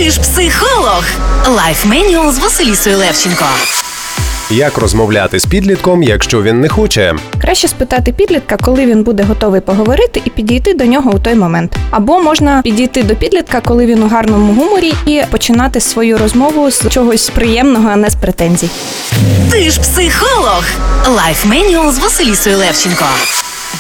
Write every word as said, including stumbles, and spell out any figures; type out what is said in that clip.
Ти ж психолог. Life Manual з Василісою Левченко. Як розмовляти з підлітком, якщо він не хоче? Краще спитати підлітка, коли він буде готовий поговорити, і підійти до нього у той момент. Або можна підійти до підлітка, коли він у гарному гуморі, і починати свою розмову з чогось приємного, а не з претензій. Ти ж психолог. Life Manual з Василісою Левченко.